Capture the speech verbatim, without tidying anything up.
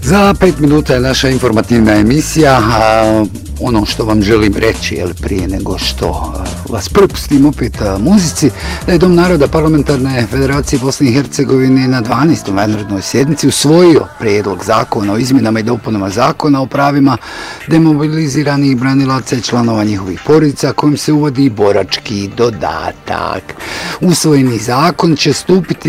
Za pet minuta je naša informativna emisija. A ono što vam želim reći, jel, prije nego što vas prepustim opet muzici, da je Dom naroda Parlamentarne federacije Bosne i Hercegovine na dvanaestoj vanrednoj sjednici usvojio prijedlog zakona o izmjenama i dopunama zakona o pravima demobiliziranih branilaca i članova njihovih porodica, kojim se uvodi borački dodatak. Usvojeni zakon će stupiti